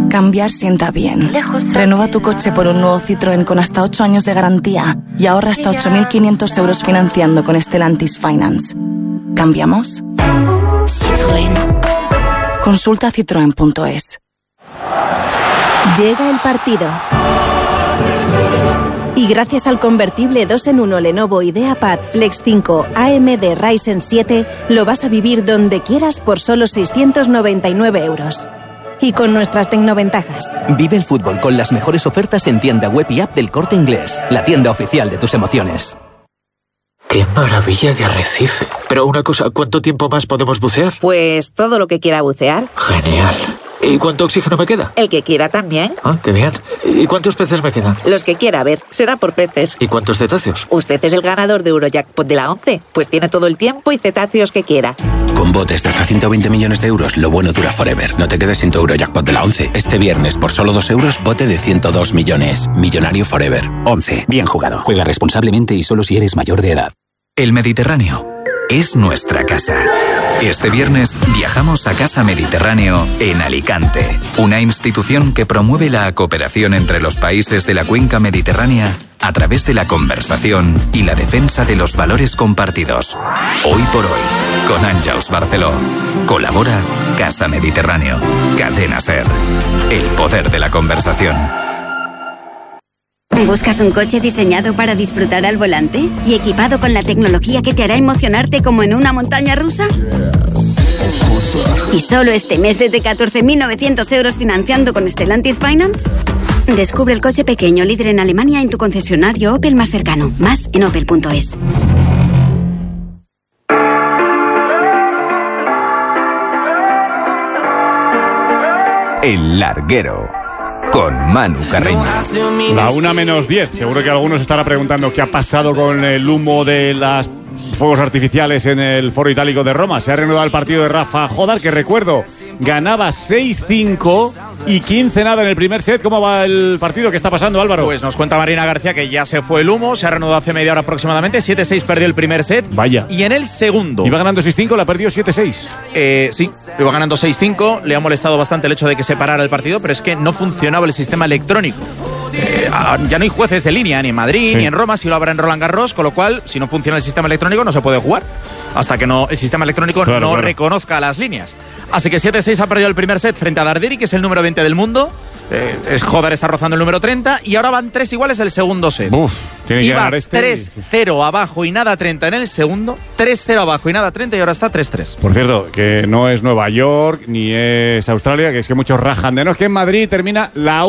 Cambiar sienta bien. Renueva tu coche por un nuevo Citroën con hasta 8 años de garantía y ahorra hasta 8.500 euros financiando con Stellantis Finance. ¿Cambiamos? Citroën. Consulta citroen.es. Llega el partido. Y gracias al convertible 2-en-1 Lenovo IdeaPad Flex 5 AMD Ryzen 7, lo vas a vivir donde quieras por solo 699 euros. Y con nuestras tecnoventajas. Vive el fútbol con las mejores ofertas en tienda web y app del Corte Inglés, la tienda oficial de tus emociones. ¡Qué maravilla de arrecife! Pero una cosa, ¿cuánto tiempo más podemos bucear? Pues todo lo que quiera bucear. Genial. ¿Y cuánto oxígeno me queda? El que quiera también. Ah, qué bien. ¿Y cuántos peces me quedan? Los que quiera, a ver, será por peces. ¿Y cuántos cetáceos? Usted es el ganador de Eurojackpot de la 11, pues tiene todo el tiempo y cetáceos que quiera. Con botes de hasta 120 millones de euros, lo bueno dura forever. No te quedes sin tu Eurojackpot de la 11. Este viernes, por solo 2 euros, bote de 102 millones. Millonario forever. 11. Bien jugado. Juega responsablemente y solo si eres mayor de edad. El Mediterráneo es nuestra casa. Este viernes viajamos a Casa Mediterráneo en Alicante, una institución que promueve la cooperación entre los países de la cuenca mediterránea a través de la conversación y la defensa de los valores compartidos. Hoy por hoy, con Àngels Barceló. Colabora Casa Mediterráneo. Cadena SER. El poder de la conversación. ¿Buscas un coche diseñado para disfrutar al volante y equipado con la tecnología que te hará emocionarte como en una montaña rusa? ¿Y solo este mes desde 14.900 euros financiando con Stellantis Finance? Descubre el coche pequeño líder en Alemania en tu concesionario Opel más cercano. Más en opel.es. El Larguero. Con Manu Carreño. La 1:10. Seguro que algunos estará preguntando qué ha pasado con el humo de las fuegos artificiales en el Foro Itálico de Roma. Se ha reanudado el partido de Rafa Jodar, que recuerdo, ganaba 6-5 y 15-0 en el primer set. ¿Cómo va el partido? ¿Qué está pasando, Álvaro? Pues nos cuenta Marina García que ya se fue el humo, se ha reanudado hace media hora aproximadamente. 7-6 perdió el primer set. Vaya. Y en el segundo. Iba ganando 6-5, la perdió 7-6. Sí, iba ganando 6-5. Le ha molestado bastante el hecho de que se parara el partido, pero es que no funcionaba el sistema electrónico. Ya no hay jueces de línea ni en Madrid ni en Roma, si lo habrá en Roland Garros, con lo cual, si no funciona el sistema electrónico, no se puede jugar hasta que el sistema electrónico no reconozca las líneas. Así que 7-6 ha perdido el primer set frente a Darderi, que es el número 20 del mundo. Jodar está rozando el número 30 y ahora van 3 iguales el segundo set. Tiene que ganar este. 3-0 abajo y nada 30 en el segundo, 3-0 abajo y nada 30 y ahora está 3-3. Por cierto, que no es Nueva York ni es Australia, que es que muchos rajan de no, es que en Madrid termina la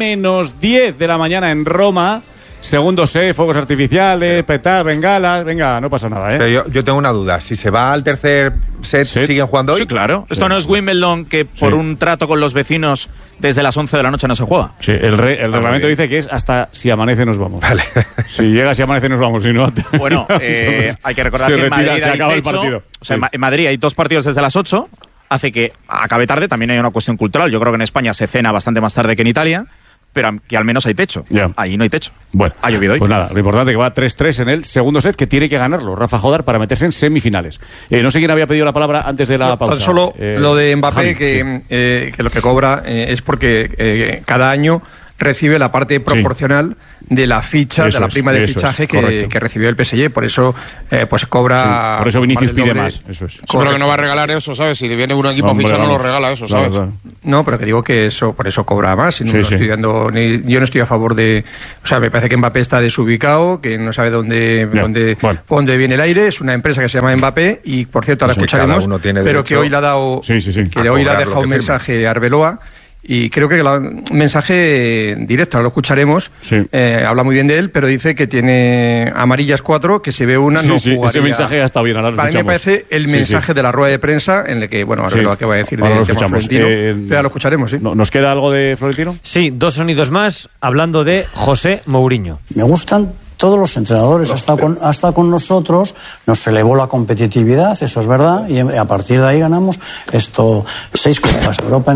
1:10 de la mañana en Roma. Segundo set, fuegos artificiales, petar, bengalas. Venga, no pasa nada, ¿eh? Pero yo tengo una duda. Si se va al tercer set, ¿siguen jugando hoy? Sí, claro. Esto no es Wimbledon, que por un trato con los vecinos desde las 11 de la noche no se juega. Sí, el reglamento dice que es hasta si amanece nos vamos. Vale. Si llega, si amanece nos vamos. Si no, bueno, hay que recordar que en Madrid se acaba el partido. O sea, en Madrid hay 2 partidos desde las 8. Hace que acabe tarde. También hay una cuestión cultural. Yo creo que en España se cena bastante más tarde que en Italia. Pero que al menos hay techo. Ahí no hay techo. Bueno, ha llovido hoy. Pues nada, lo importante es que va 3-3 en el segundo set, que tiene que ganarlo Rafa Jodar para meterse en semifinales. No sé quién había pedido la palabra antes de la pausa. Solo lo de Mbappé, Javi, que lo que cobra es porque cada año recibe la parte proporcional de la ficha, de la prima de fichaje que recibió el PSG. Por eso pues cobra... Sí, por eso Vinicius pide más. Eso es. Pero que no va a regalar eso, ¿sabes? Si le viene un equipo a fichar, no lo regala eso, ¿sabes? Claro. No, pero que digo que eso por eso cobra más. No estoy dando, yo no estoy a favor de... O sea, me parece que Mbappé está desubicado, que no sabe dónde viene el aire. Es una empresa que se llama Mbappé y, por cierto, ahora escucharemos, pero que hoy le ha dado... Que hoy le ha dejado un mensaje a Arbeloa. Y creo que un mensaje directo, ahora lo escucharemos, habla muy bien de él, pero dice que tiene amarillas 4, que se ve una, no jugaría. Ese mensaje ya está bien, ahora lo escuchamos. Para mí me parece el mensaje de la rueda de prensa, en el que, bueno, ahora lo que va a decir de Florentino, ya lo escucharemos, ¿sí? ¿Nos queda algo de Florentino? Sí, 2 sonidos más, hablando de José Mourinho. Me gustan todos los entrenadores, ha estado con nosotros, nos elevó la competitividad, eso es verdad, y a partir de ahí ganamos 6 Copas de Europa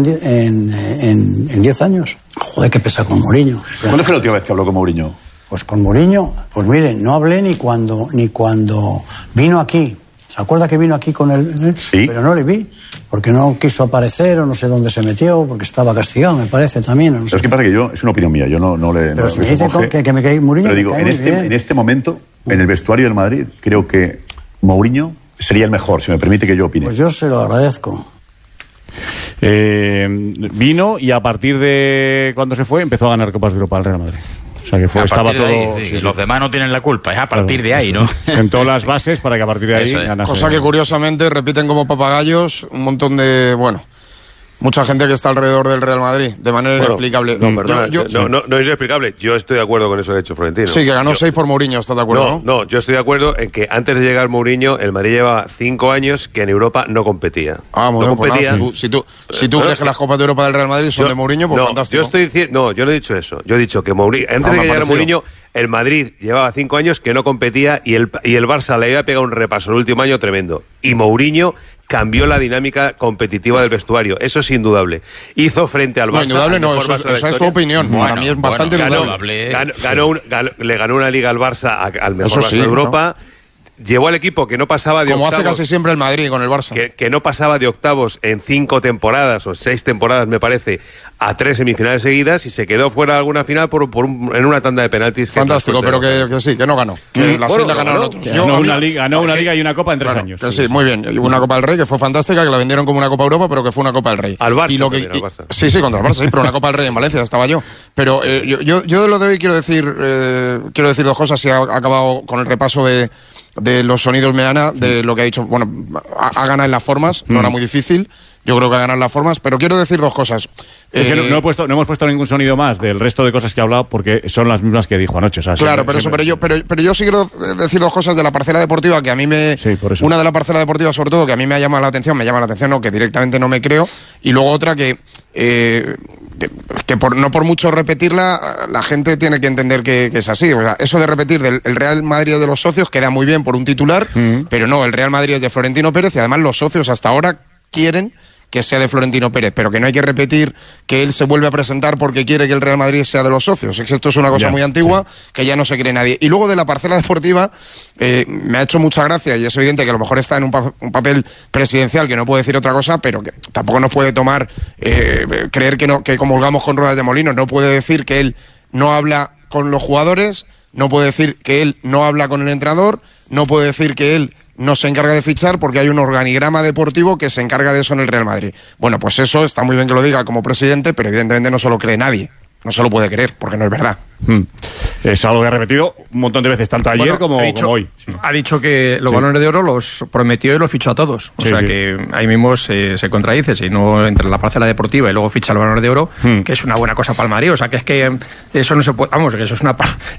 en 10 años. Joder, qué pesa con Mourinho. ¿Cuándo fue la última vez que habló con Mourinho? Pues con Mourinho, pues mire, no hablé ni cuando vino aquí. ¿Se acuerda que vino aquí con el...? Sí. Pero no le vi, porque no quiso aparecer o no sé dónde se metió, porque estaba castigado, me parece también. No sé. Pero es que pasa que yo, es una opinión mía, yo no le... Pero si me dice que me cae Mourinho, pero digo, en este momento, en el vestuario del Madrid, creo que Mourinho sería el mejor, si me permite que yo opine. Pues yo se lo agradezco. Vino y a partir de cuando se fue empezó a ganar Copas de Europa al Real Madrid. O sea que estaba todo. Ahí, sí, los demás no tienen la culpa, es a partir de ahí, ¿no? Sentó las bases para que a partir de ahí ganase. Cosa que curiosamente repiten como papagayos un montón de. Mucha gente que está alrededor del Real Madrid, de manera inexplicable. No, perdona, no es inexplicable. Yo estoy de acuerdo con eso que ha hecho Florentino. Sí, que ganó 6 por Mourinho, ¿estás de acuerdo? No, yo estoy de acuerdo en que antes de llegar Mourinho, el Madrid llevaba 5 años que en Europa no competía. Muy bien, competía. Pues si tú crees que las Copas de Europa del Real Madrid son de Mourinho, pues fantástico. Yo estoy diciendo, yo no he dicho eso. Yo he dicho que Mourinho, antes de que llegara Mourinho, el Madrid llevaba 5 años que no competía y el Barça le había pegado un repaso el último año tremendo. Y Mourinho cambió la dinámica competitiva del vestuario, eso es indudable. Hizo frente al Barça. Indudable no, esa es tu opinión. Para mí es bastante indudable. Le ganó una liga al Barça, al mejor Barça de Europa. Llevó al equipo que no pasaba de octavos. Como hace casi siempre el Madrid con el Barça. Que no pasaba de octavos en 5 temporadas o 6 temporadas, me parece, a 3 semifinales seguidas y se quedó fuera de alguna final en una tanda de penaltis. Fantástico, pero que sí, que no ganó. Que las islas ganaron otros. Ganó una liga y una Copa en 3 años. Que sí, muy bien. Una Copa del Rey que fue fantástica, que la vendieron como una Copa Europa, pero que fue una Copa del Rey. Al Barça. Al Barça. Sí, contra el Barça, sí, pero una Copa del Rey en Valencia, estaba yo. Pero yo de lo de hoy quiero decir 2 cosas, si ha acabado con el repaso de los sonidos Meana, de lo que ha dicho. Ha ganado en las formas, no era muy difícil. Yo creo que ha ganado en las formas, pero quiero decir 2 cosas. Es que no hemos puesto ningún sonido más del resto de cosas que ha hablado porque son las mismas que dijo anoche. O sea, claro, pero yo sí quiero decir 2 cosas de la parcela deportiva que a mí me... Sí, por eso. Una de la parcela deportiva, sobre todo, que a mí me llama la atención, no, que directamente no me creo, y luego otra que no por mucho repetirla, la gente tiene que entender que es así. O sea, eso de repetir el Real Madrid de los socios queda muy bien por un titular, pero no, el Real Madrid es de Florentino Pérez y además los socios hasta ahora quieren que sea de Florentino Pérez, pero que no hay que repetir que él se vuelve a presentar porque quiere que el Real Madrid sea de los socios. Esto es una cosa muy antigua que ya no se cree nadie. Y luego de la parcela deportiva, me ha hecho mucha gracia y es evidente que a lo mejor está en un papel presidencial que no puede decir otra cosa, pero que tampoco nos puede tomar, creer que comulgamos con ruedas de molino. No puede decir que él no habla con los jugadores, no puede decir que él no habla con el entrenador, no puede decir que él no se encarga de fichar porque hay un organigrama deportivo que se encarga de eso en el Real Madrid. Bueno, pues eso está muy bien que lo diga como presidente, pero evidentemente no se lo cree nadie. No se lo puede creer, porque no es verdad. Es algo que ha repetido un montón de veces, tanto ayer como hoy. Sí. Ha dicho que los balones de oro los prometió y los fichó a todos. O sea que ahí mismo se contradice. Si no entra en la parcela deportiva y luego ficha los balones de oro, que es una buena cosa para el Madrid. O sea que es que eso no se puede... Vamos, que eso es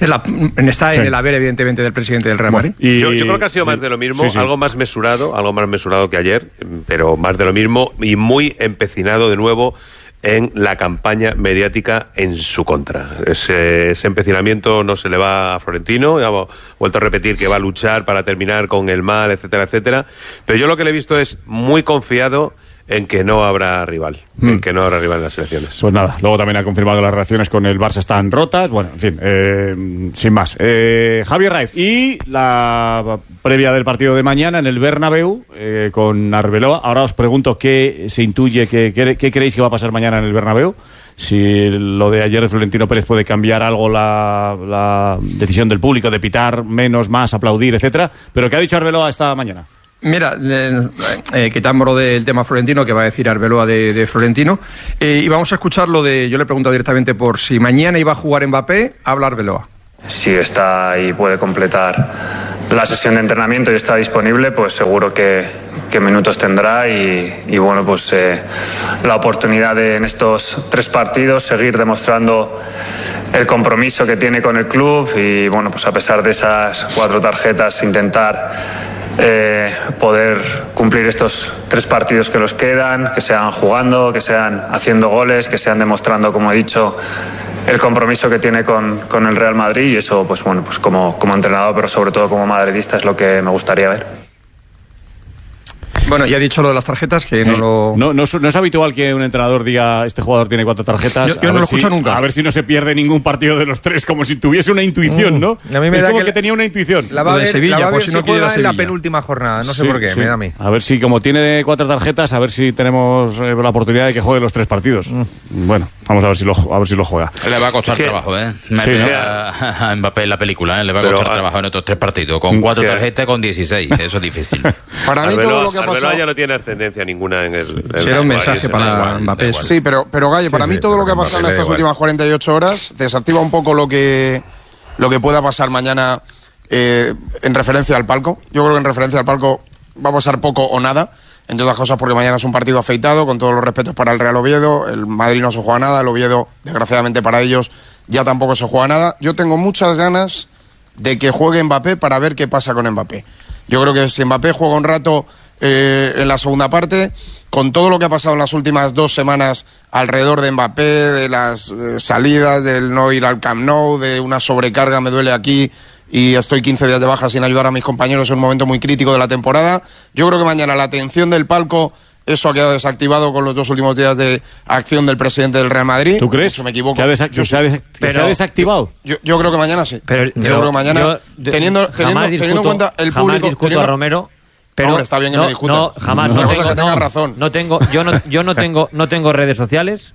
está en el haber, evidentemente, del presidente del Real Madrid. Yo creo que ha sido más de lo mismo, algo más mesurado que ayer, pero más de lo mismo y muy empecinado de nuevo en la campaña mediática en su contra. Ese empecinamiento no se le va a Florentino, ha vuelto a repetir que va a luchar para terminar con el mal, etcétera, etcétera, pero yo lo que le he visto es muy confiado en que no habrá rival, en las elecciones. Pues nada, luego también ha confirmado que las relaciones con el Barça están rotas, bueno, en fin, sin más. Javier Raez, y la previa del partido de mañana en el Bernabéu, con Arbeloa. Ahora os pregunto qué se intuye, qué creéis que va a pasar mañana en el Bernabéu. Si lo de ayer de Florentino Pérez puede cambiar algo la decisión del público de pitar menos, más, aplaudir, etcétera. Pero ¿qué ha dicho Arbeloa esta mañana? Mira, quitámoslo del tema Florentino, que va a decir Arbeloa de Florentino, y vamos a escuchar yo le pregunto directamente por si mañana iba a jugar Mbappé, habla Arbeloa. Si está y puede completar la sesión de entrenamiento y está disponible, pues seguro que minutos tendrá y bueno, pues la oportunidad de en estos 3 partidos seguir demostrando el compromiso que tiene con el club y bueno, pues a pesar de esas 4 tarjetas intentar poder cumplir estos 3 partidos que nos quedan, que sean jugando, que sean haciendo goles, que sean demostrando, como he dicho, el compromiso que tiene con el Real Madrid y eso, pues bueno, pues como entrenador, pero sobre todo como madridista es lo que me gustaría ver. Bueno, ya he dicho lo de las tarjetas, que no es habitual que un entrenador diga este jugador tiene 4 tarjetas. Yo no lo escucho nunca. A ver si no se pierde ningún partido de los 3, como si tuviese una intuición, ¿no? A mí me es da como que tenía una intuición. La va a ver Sevilla, por si no quiere juega en la penúltima jornada, no sé por qué, me da a mí. A ver si, como tiene 4 tarjetas, a ver si tenemos la oportunidad de que juegue los 3 partidos. Bueno, vamos a ver si lo juega. Le va a costar trabajo, meter a Mbappé en la película, le va a costar trabajo en otros 3 partidos. Con 4 tarjetas, con 16, eso es difícil. Para mí todo lo que ha pasado... Arbeloa ya no tiene ascendencia ninguna en el... Será un mensaje para Mbappé. Sí, pero Galle, para mí todo lo que ha pasado en estas últimas 48 horas desactiva un poco lo que pueda pasar mañana en referencia al palco. Yo creo que en referencia al palco va a pasar poco o nada, entre otras cosas porque mañana es un partido afeitado, con todos los respetos para el Real Oviedo. El Madrid no se juega nada, el Oviedo, desgraciadamente para ellos, ya tampoco se juega nada. Yo tengo muchas ganas de que juegue Mbappé para ver qué pasa con Mbappé. Yo creo que si Mbappé juega un rato en la segunda parte, con todo lo que ha pasado en las últimas 2 semanas alrededor de Mbappé, de las salidas, del no ir al Camp Nou, de una sobrecarga, me duele aquí y estoy 15 días de baja sin ayudar a mis compañeros en un momento muy crítico de la temporada. Yo creo que mañana la atención del palco, eso ha quedado desactivado con los 2 últimos días de acción del presidente del Real Madrid. ¿Tú crees? Si me equivoco. ¿Se ha desactivado? Yo creo que mañana sí. Yo creo que mañana, teniendo en cuenta el público... Jamás discuto a Romero, pero... Hombre, está bien que me discuta. No, jamás. Tenga razón. Yo no tengo redes sociales,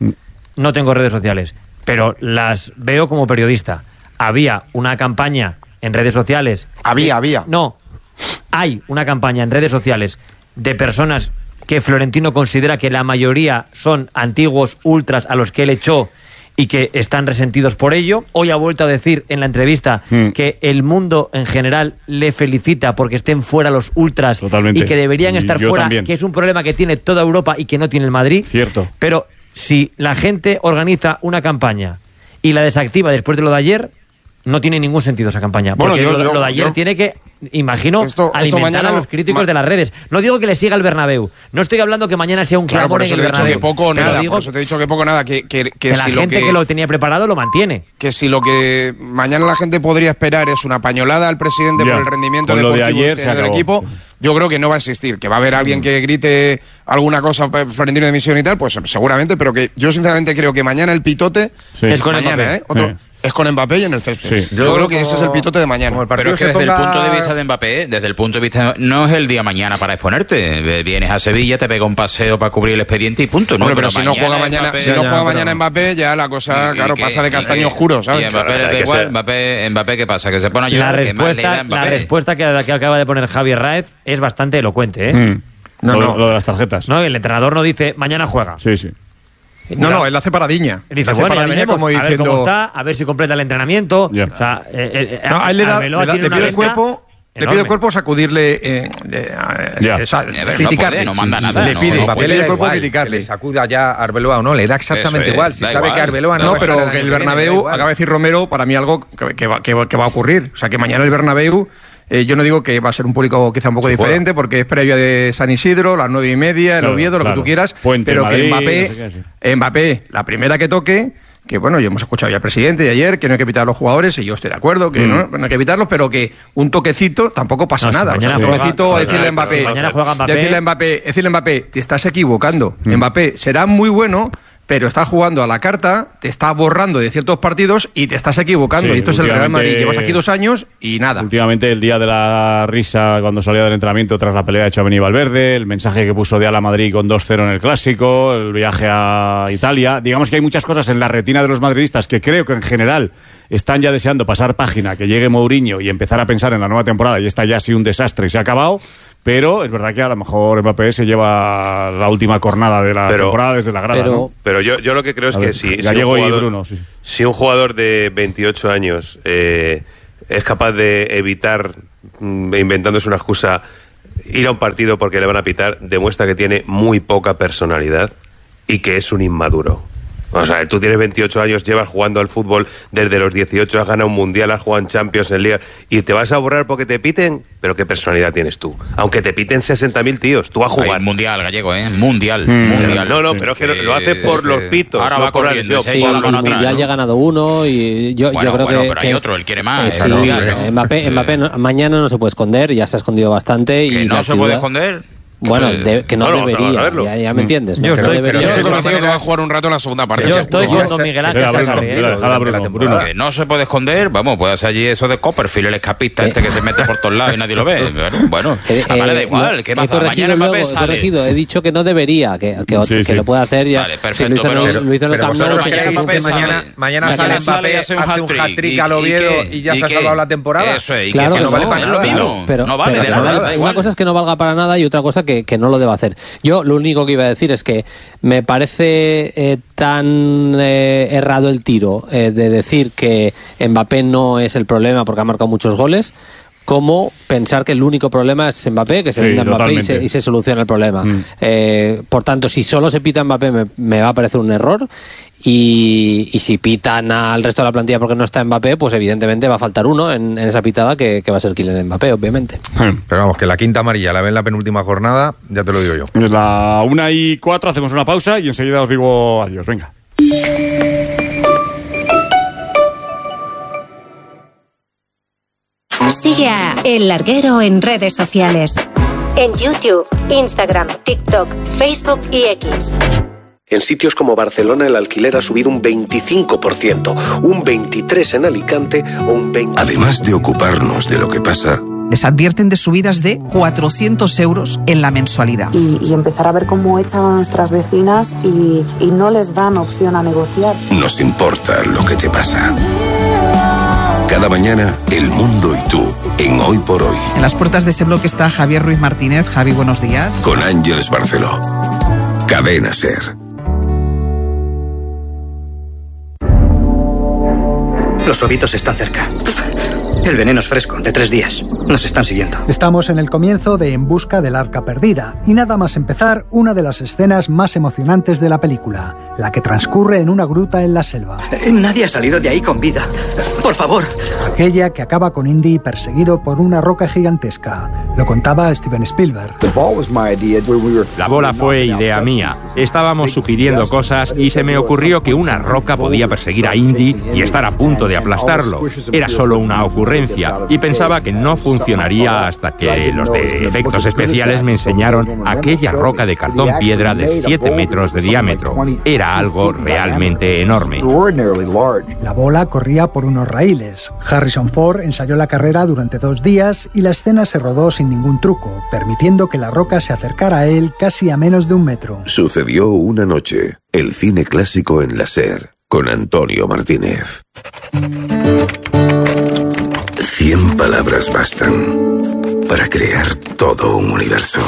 pero las veo como periodista. Había una campaña en redes sociales... Había. No, hay una campaña en redes sociales de personas que Florentino considera que la mayoría son antiguos ultras a los que él echó y que están resentidos por ello. Hoy ha vuelto a decir en la entrevista que el mundo en general le felicita porque estén fuera los ultras. Totalmente. Y que deberían estar fuera, también. que es un problema que tiene toda Europa y que no tiene el Madrid. Cierto. Pero si la gente organiza una campaña y la desactiva después de lo de ayer, no tiene ningún sentido esa campaña. Porque lo de ayer tiene que, imagino, alimentar mañana, a los críticos de las redes. No digo que le siga el Bernabéu. No estoy hablando que mañana sea un clamor en el Bernabéu. Por eso te he dicho que poco o nada. Que la gente que lo tenía preparado lo mantiene. Que si lo que mañana la gente podría esperar es una pañolada al presidente por el rendimiento deportivo del equipo, yo creo que no va a existir. Que va a haber alguien que grite alguna cosa, Florentino de misión y tal, pues seguramente, pero que yo sinceramente creo que mañana el pitote es con mañana, es con Mbappé y en el césped. Sí. Yo creo que ese es el pitote de mañana. Pero es que desde el punto de vista de Mbappé, no es el día mañana para exponerte. Vienes a Sevilla, te pega un paseo para cubrir el expediente y punto. Bueno, pero si no juega mañana Mbappé, ya la cosa, pasa de castaño oscuro, ¿sabes? Y Mbappé da igual. Mbappé, ¿qué pasa? Que se pone a llorar. La respuesta que acaba de poner Javier Raez es bastante elocuente, ¿eh? Lo de las tarjetas. No, el entrenador no dice mañana juega. Sí. No, él hace paradiña. Dice, bueno, ya veremos, como diciendo... a ver cómo está, a ver si completa el entrenamiento. Yeah. O sea, a él le pide el cuerpo... Le pide el cuerpo sacudirle, criticarle. No manda nada. Le pide el cuerpo criticarle. Que le sacuda ya a Arbeloa o no, le da exactamente igual. Si sabe que Arbeloa no, pero que el Bernabéu, acaba de decir Romero, para mí algo que va a ocurrir. O sea, que mañana el Bernabéu, yo no digo que va a ser un público quizá un poco diferente, porque es previa de San Isidro, las 9:30, el Oviedo, lo que tú quieras, pero que Mbappé, la primera que toque... Que bueno, ya hemos escuchado ya al presidente de ayer que no hay que evitar a los jugadores, y yo estoy de acuerdo que no hay que evitarlos, pero que un toquecito tampoco pasa nada. Mañana un toquecito, decirle a Mbappé, decirle a Mbappé, te estás equivocando. Mbappé será muy bueno, pero está jugando a la carta, te está borrando de ciertos partidos y te estás equivocando. Y esto es el Real Madrid. Llevas aquí 2 años y nada. Últimamente, el día de la risa cuando salía del entrenamiento tras la pelea de Tchouaméni y Valverde, el mensaje que puso de Ala Madrid con 2-0 en el Clásico, el viaje a Italia. Digamos que hay muchas cosas en la retina de los madridistas que creo que en general están ya deseando pasar página, que llegue Mourinho y empezar a pensar en la nueva temporada, y esta ya ha sido un desastre y se ha acabado. Pero es verdad que a lo mejor Mbappé se lleva la última cornada de la temporada desde la grada, ¿no? Pero yo lo que creo es que si un jugador de 28 años es capaz de evitar, inventándose una excusa, ir a un partido porque le van a pitar, demuestra que tiene muy poca personalidad y que es un inmaduro. O sea, tú tienes 28 años, llevas jugando al fútbol desde los 18, has ganado un mundial, has jugado en Champions, en Liga, y te vas a borrar porque te piten. Pero qué personalidad tienes tú. Aunque te piten 60.000 tíos, tú a jugar. Mundial, Gallego, Mundial. No, pero es que lo hace por los pitos. Ahora va corriendo. El mundial ya ha ganado uno y yo creo que... pero hay otro, él quiere más. Mbappé mañana no se puede esconder, ya se ha escondido bastante. ¿Que no se puede esconder? Bueno, que no debería, ya me entiendes. Yo estoy convencido que va a jugar un rato en la segunda parte. Yo estoy con Miguel Ángel. Bruno. Que no se puede esconder, vamos, puede ser allí eso de Copperfield, el escapista que se mete por todos lados y nadie lo ve. Bueno, vale, da igual, ¿qué pasa? Mañana Mbappé sale. He dicho que no debería, que lo puede hacer ya. Vale, perfecto, lo hizo en el Camp Nou. Mañana sale Mbappé, hace un hat-trick al Oviedo y ya se ha salvado la temporada. Eso es, y que no vale para nada. No vale de nada. Una cosa es que no valga para nada y otra cosa que no lo deba hacer. Yo lo único que iba a decir es que me parece tan errado el tiro de decir que Mbappé no es el problema porque ha marcado muchos goles, como pensar que el único problema es Mbappé, que se venda Mbappé y se soluciona el problema. Por tanto, si solo se pita Mbappé me va a parecer un error. Y si pitan al resto de la plantilla porque no está Mbappé, pues evidentemente va a faltar uno en esa pitada que va a ser Kylian Mbappé, obviamente. Pero vamos, que la quinta amarilla la ve en la penúltima jornada, ya te lo digo yo. Es la 1:04, hacemos una pausa y enseguida os digo adiós, venga. Sigue a El Larguero en redes sociales. En YouTube, Instagram, TikTok, Facebook y X. En sitios como Barcelona el alquiler ha subido un 25%, un 23% en Alicante o un 20%. Además de ocuparnos de lo que pasa, les advierten de subidas de 400 euros en la mensualidad. Y empezar a ver cómo echan a nuestras vecinas y no les dan opción a negociar. Nos importa lo que te pasa. Cada mañana, El Mundo y tú, en Hoy por Hoy. En las puertas de ese bloque está Javier Ruiz Martínez. Javi, buenos días. Con Ángeles Barceló. Cadena SER. Los ovitos están cerca. El veneno es fresco, de 3 días. Nos están siguiendo. Estamos en el comienzo de En busca del arca perdida, y nada más empezar, una de las escenas más emocionantes de la película, la que transcurre en una gruta en la selva. Nadie ha salido de ahí con vida. Por favor. Aquella que acaba con Indy perseguido por una roca gigantesca. Lo contaba Steven Spielberg. La bola fue idea mía. Estábamos sugiriendo cosas y se me ocurrió que una roca podía perseguir a Indy y estar a punto de aplastarlo. Era solo una ocurrencia y pensaba que no funcionaría hasta que los de efectos especiales me enseñaron aquella roca de cartón piedra de 7 metros de diámetro. Era algo realmente enorme. La bola corría por unos raíles. Harrison Ford ensayó la carrera durante 2 días y la escena se rodó sin ningún truco, permitiendo que la roca se acercara a él casi a menos de 1 metro. Sucedió una noche. El cine clásico en la SER, con Antonio Martínez. 100 palabras bastan para crear todo un universo.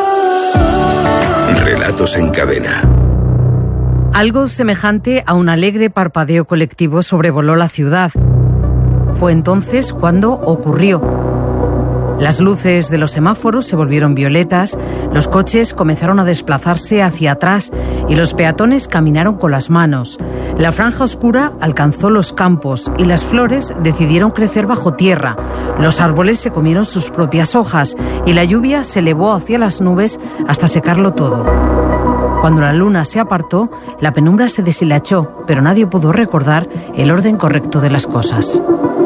Relatos en cadena. Algo semejante a un alegre parpadeo colectivo sobrevoló la ciudad. Fue entonces cuando ocurrió. Las luces de los semáforos se volvieron violetas, los coches comenzaron a desplazarse hacia atrás y los peatones caminaron con las manos. La franja oscura alcanzó los campos y las flores decidieron crecer bajo tierra. Los árboles se comieron sus propias hojas y la lluvia se elevó hacia las nubes hasta secarlo todo. Cuando la luna se apartó, la penumbra se deshilachó, pero nadie pudo recordar el orden correcto de las cosas.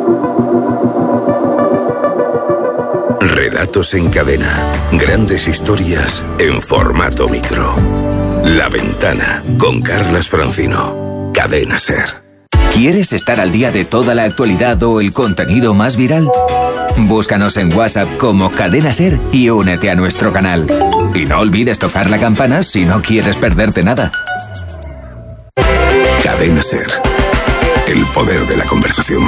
Relatos en cadena. Grandes historias en formato micro. La Ventana, con Carlas Francino. Cadena SER. ¿Quieres estar al día de toda la actualidad o el contenido más viral? Búscanos en WhatsApp como Cadena SER y únete a nuestro canal. Y no olvides tocar la campana si no quieres perderte nada. Cadena SER. El poder de la conversación.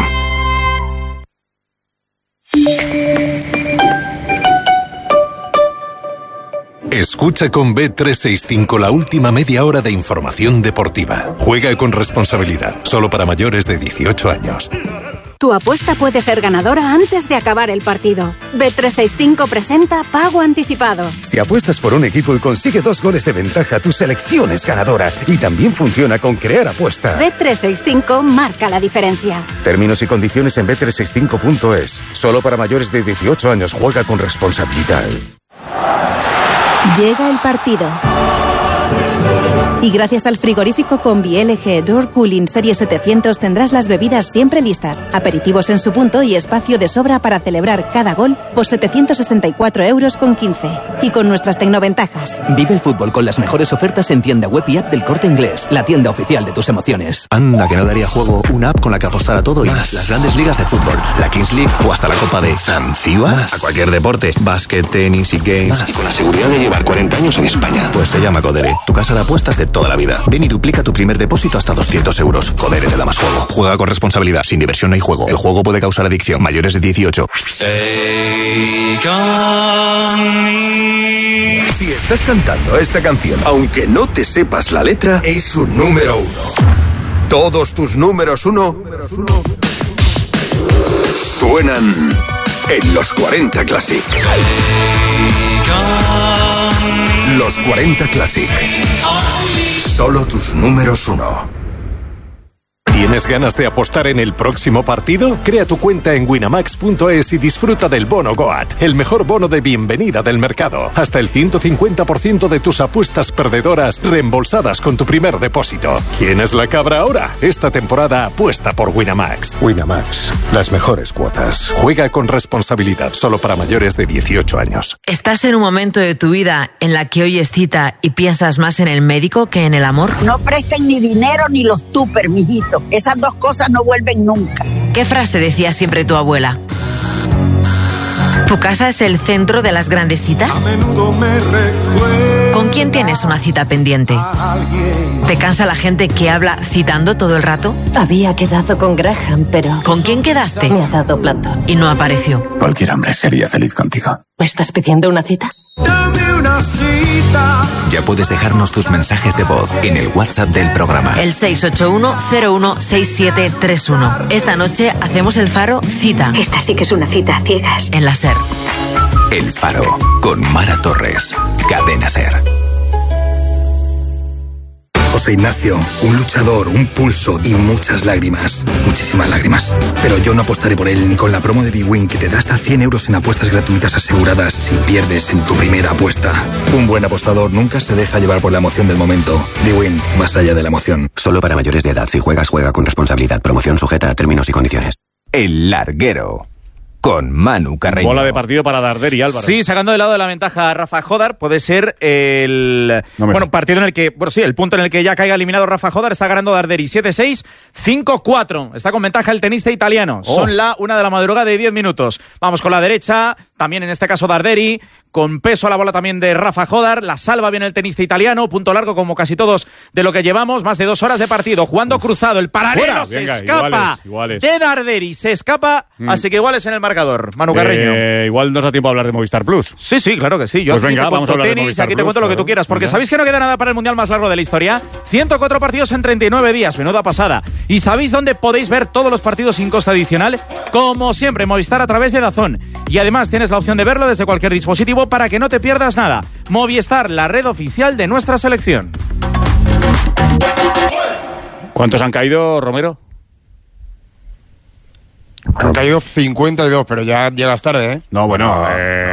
Escucha con Bet365 la última media hora de información deportiva. Juega con responsabilidad, solo para mayores de 18 años. Tu apuesta puede ser ganadora antes de acabar el partido. Bet365 presenta Pago Anticipado. Si apuestas por un equipo y consigue 2 goles de ventaja, tu selección es ganadora. Y también funciona con Crear Apuesta. Bet365 marca la diferencia. Términos y condiciones en bet365.es. Solo para mayores de 18 años. Juega con responsabilidad. Llega el partido. Y gracias al frigorífico Combi LG Door Cooling Serie 700 tendrás las bebidas siempre listas, aperitivos en su punto y espacio de sobra para celebrar cada gol por 764,15 €. Y con nuestras tecnoventajas. Vive el fútbol con las mejores ofertas en tienda web y app del Corte Inglés, la tienda oficial de tus emociones. Anda, que no daría juego una app con la que apostar a todo y más. Las grandes ligas de fútbol, la Kings League o hasta la Copa de Zanzíbar. A cualquier deporte, básquet, tenis y games. Y con la seguridad de llevar 40 años en España. Pues se llama Codere, tu casa de apuestas de toda la vida. Ven y duplica tu primer depósito hasta 200 €. Codere te da más juego. Juega con responsabilidad, sin diversión no hay juego. El juego puede causar adicción. Mayores de 18. Si estás cantando esta canción, aunque no te sepas la letra, es un número 1. Todos tus números 1 suenan en los 40 Classic. Los 40 Classic. Solo tus números 1. ¿Tienes ganas de apostar en el próximo partido? Crea tu cuenta en winamax.es y disfruta del bono Goat, el mejor bono de bienvenida del mercado. Hasta el 150% de tus apuestas perdedoras reembolsadas con tu primer depósito. ¿Quién es la cabra ahora? Esta temporada apuesta por Winamax. Winamax, las mejores cuotas. Juega con responsabilidad, solo para mayores de 18 años. ¿Estás en un momento de tu vida en la que oyes cita y piensas más en el médico que en el amor? No presten ni dinero ni los tupper, mijito. Esas dos cosas no vuelven nunca. ¿Qué frase decía siempre tu abuela? ¿Tu casa es el centro de las grandes citas? ¿Con quién tienes una cita pendiente? ¿Te cansa la gente que habla citando todo el rato? Había quedado con Graham, pero... ¿Con quién quedaste? Me ha dado plantón. Y no apareció. Cualquier hombre sería feliz contigo. ¿Me estás pidiendo una cita? Dame una cita. Ya puedes dejarnos tus mensajes de voz en el WhatsApp del programa. El 681-016731. Esta noche hacemos el Faro Cita. Esta sí que es una cita a ciegas. En la SER. El Faro, con Mara Torres. Cadena SER. José Ignacio, un luchador, un pulso y muchas lágrimas. Muchísimas lágrimas. Pero yo no apostaré por él ni con la promo de bwin que te da hasta 100 € en apuestas gratuitas aseguradas si pierdes en tu primera apuesta. Un buen apostador nunca se deja llevar por la emoción del momento. bwin, más allá de la emoción. Solo para mayores de edad. Si juegas, juega con responsabilidad. Promoción sujeta a términos y condiciones. El Larguero. Con Manu Carreño. Bola de partido para Darder y Álvaro. Sí, sacando de lado de la ventaja a Rafa Jodar, puede ser el partido en el que, el punto en el que ya caiga eliminado Rafa Jodar. Está ganando Darderi 7-6, 5-4. Está con ventaja el tenista italiano. Son la 1 de la madrugada de 10 minutos. Vamos con la derecha, también en este caso Darderi, con peso a la bola también de Rafa Jodar. La salva bien el tenista italiano, punto largo como casi todos de lo que llevamos, más de 2 horas de partido, jugando cruzado, el paralelo se escapa iguales. de Darderi, se escapa, así que iguales en el marcador. Manu Carreño. Igual nos da tiempo a hablar de Movistar Plus. Sí, claro que sí. Yo pues venga, vamos a hablar de Movistar aquí Plus, te cuento lo que tú quieras, porque ¿sabéis que no queda nada para el Mundial más largo de la historia? 104 partidos en 39 días, menuda pasada. ¿Y sabéis dónde podéis ver todos los partidos sin coste adicional? Como siempre, Movistar a través de DAZN. Y además tienes la opción de verlo desde cualquier dispositivo para que no te pierdas nada. Movistar, la red oficial de nuestra selección. ¿Cuántos han caído, Romero? Han caído 52, pero ya llegas tarde, ¿eh? No, bueno,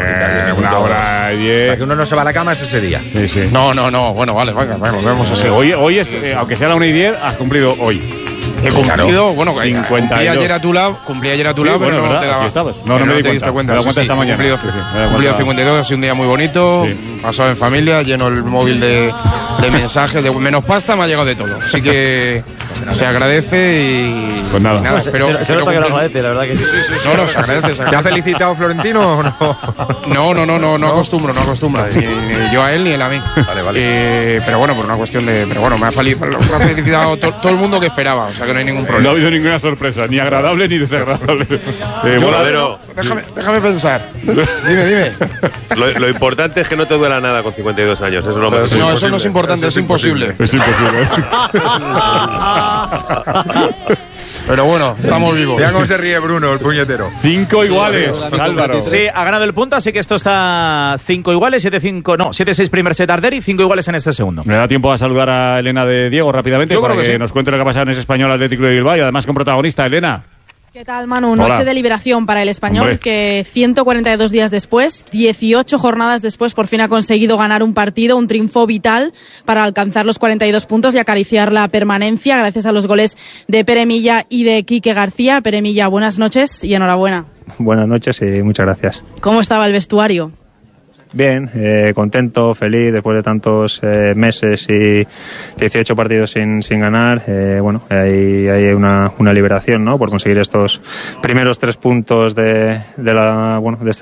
1:10. Para que uno no se va a la cama es ese día. Sí. No, bueno, vale, vemos así. Hoy es, aunque sea la 1:10, has cumplido hoy. He cumplido, bueno, 52. Cumplí ayer a tu lado, pero no te daba. No me di te diste cuenta. Me di cuenta esta mañana. Cumplido 52, ha sido un día muy bonito, pasado en familia, lleno el móvil de mensajes, de menos pasta, me ha llegado de todo. Así que se agradece y... Pues nada. Y nada se nota que lo agradece, la verdad que sí. No, se agradece. ¿Te ha felicitado Florentino o no? No acostumbro. Ni yo a él ni él a mí. Vale. Pero bueno, por una cuestión de... Pero bueno, me ha felicitado todo el mundo que esperaba, o sea que no hay ningún problema. No ha habido ninguna sorpresa, ni agradable ni desagradable. Voladero. Déjame pensar. Dime. Lo importante es que no te duela nada con 52 años. Eso no eso no es importante, es imposible. Es imposible. Pero bueno, estamos vivos. Mira cómo se ríe Bruno, el puñetero. 5 iguales, Álvaro. Sí, ha ganado el punto, así que esto está 5 iguales, 7-6 primer set Darderi, 5 iguales en este segundo. Me da tiempo a saludar a Elena de Diego rápidamente. Yo para creo que sí. Nos cuente lo que ha pasado en ese Español Atlético de Bilbao y además con protagonista, Elena. ¿Qué tal, Manu? Noche Hola. de liberación para el Español, Hombre. que 142 días después, 18 jornadas después, por fin ha conseguido ganar un partido, un triunfo vital para alcanzar los 42 puntos y acariciar la permanencia gracias a los goles de Pere Milla y de Quique García. Pere Milla, buenas noches y enhorabuena. Buenas noches y muchas gracias. ¿Cómo estaba el vestuario? Bien, contento, feliz después de tantos meses y 18 partidos sin ganar. Bueno, hay una liberación, ¿no? Por conseguir estos primeros 3 puntos de este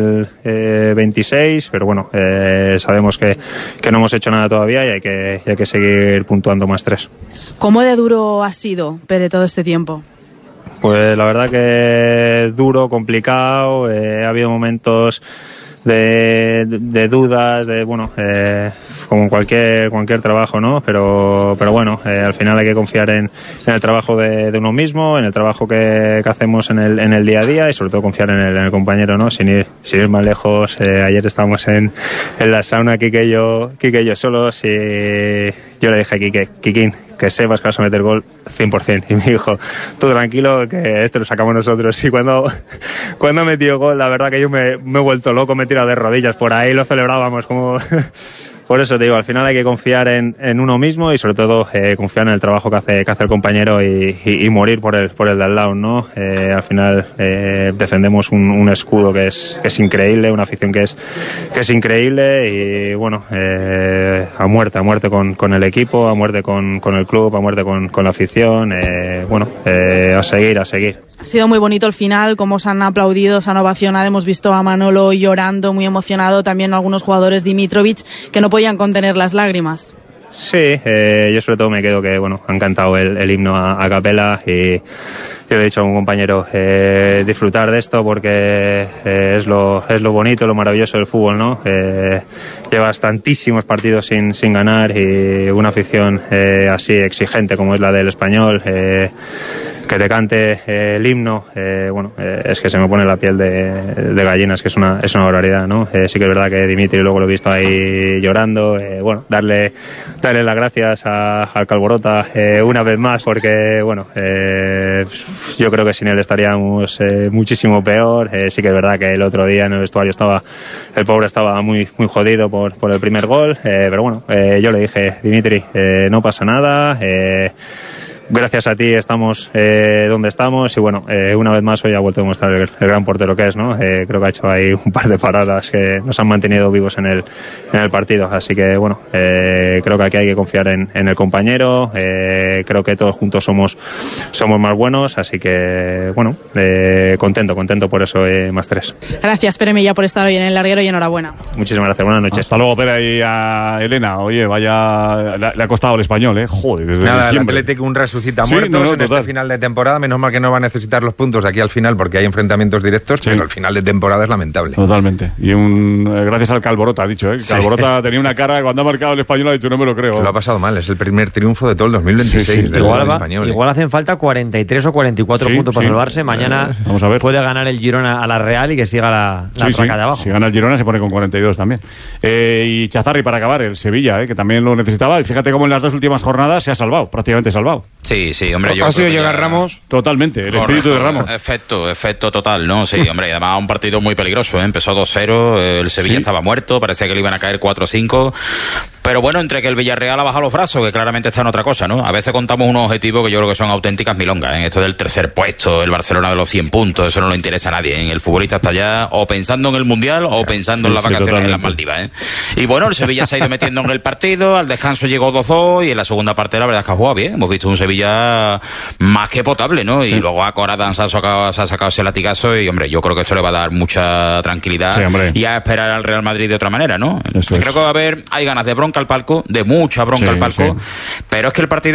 2026, pero bueno, sabemos que no hemos hecho nada todavía y hay que seguir puntuando más 3. ¿Cómo de duro ha sido, Pere, todo este tiempo? Pues la verdad que duro, complicado, ha habido momentos de dudas, como cualquier trabajo, ¿no? Pero bueno, al final hay que confiar en el trabajo de uno mismo, en el trabajo que hacemos en el día a día y sobre todo confiar en el compañero, ¿no? Sin ir más lejos. Ayer estábamos en la sauna, Quique y yo solos, y yo le dije a Quiquín, que sepas que vas a meter gol 100%, y me dijo, tú tranquilo, que este lo sacamos nosotros. Y cuando metió gol, la verdad que yo me he vuelto loco, me he tirado de rodillas por ahí, lo celebrábamos como... Por eso te digo, al final hay que confiar en uno mismo y sobre todo confiar en el trabajo que hace el compañero y morir por el de al lado, ¿no? Al final defendemos un escudo que es increíble, una afición que es increíble y bueno, a muerte con el equipo, a muerte con el club, a muerte con la afición, a seguir. Ha sido muy bonito el final, cómo se han aplaudido, se han ovacionado. Hemos visto a Manolo llorando, muy emocionado, también algunos jugadores, Dimitrovic, que no podían contener las lágrimas. Sí, yo sobre todo me quedo que han cantado el himno a capela y yo le he dicho a un compañero disfrutar de esto porque es lo bonito, lo maravilloso del fútbol, ¿no? Llevas tantísimos partidos sin ganar y una afición así exigente como es la del Español, que te cante el himno, es que se me pone la piel de gallinas, que es una barbaridad, ¿no? Sí que es verdad que Dimitri luego lo he visto ahí llorando, darle las gracias al Calborota una vez más porque, yo creo que sin él estaríamos muchísimo peor. Sí que es verdad que el otro día en el vestuario el pobre estaba muy, muy jodido por el primer gol, pero bueno, yo le dije, Dimitri, no pasa nada, gracias a ti estamos donde estamos y una vez más hoy ha vuelto a demostrar el gran portero que es, ¿no? Creo que ha hecho ahí un par de paradas que nos han mantenido vivos en el partido, así que creo que aquí hay que confiar en el compañero, creo que todos juntos somos más buenos, así que contento por eso, más 3. Gracias, Pere Milla, por estar hoy en El Larguero y enhorabuena. Muchísimas gracias, buenas noches. Hasta luego, Pere, y a Elena. Oye, vaya, le ha costado el Español, ¿eh? Joder, desde nada, el diciembre. Atlético un resucita muertos en este final de temporada. Menos mal que no va a necesitar los puntos de aquí al final porque hay enfrentamientos directos, pero el final de temporada es lamentable. Totalmente. Y gracias al Calborota, ha dicho, ¿eh? Sí. Calborota tenía una cara cuando ha marcado el Español, ha dicho, no me lo creo. Lo ha pasado mal, es el primer triunfo de todo el 2026 del Español. Igual hacen falta 43 o 44 puntos para salvarse. Mañana vamos a ver. Puede ganar el Girona a la Real y que siga la raca de abajo. Si gana el Girona se pone con 42 también. Y Chazarri, para acabar, el Sevilla, que también lo necesitaba. Y fíjate cómo en las 2 últimas jornadas se ha salvado, prácticamente salvado. Sí, hombre, yo ha sido llegar Ramos. Totalmente, el espíritu de Ramos. Efecto total, ¿no? Sí, hombre, y además un partido muy peligroso, ¿eh? Empezó 2-0, el Sevilla estaba muerto, parecía que le iban a caer 4-5. Pero bueno, entre que el Villarreal ha bajado los brazos, que claramente está en otra cosa, ¿no? A veces contamos unos objetivos que yo creo que son auténticas milongas, ¿eh? Esto del tercer puesto, el Barcelona de los 100 puntos, eso no le interesa a nadie, ¿eh? El futbolista está ya o pensando en el Mundial o pensando en las vacaciones en las Maldivas, ¿eh? Y bueno, el Sevilla se ha ido metiendo en el partido, al descanso llegó 2-2 y en la segunda parte la verdad es que ha jugado bien. Hemos visto un Sevilla más que potable, ¿no? Y luego a Corada se ha sacado ese latigazo y, hombre, yo creo que esto le va a dar mucha tranquilidad y a esperar al Real Madrid de otra manera, ¿no? Creo que va a haber, hay ganas de bronca al palco, de mucha bronca al palco, pero es que el partido